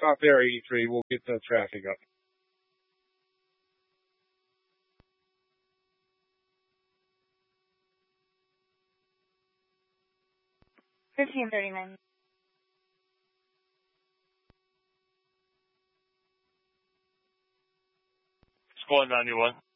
stop there, 83. We'll get the traffic up. $15.39. Squad 91.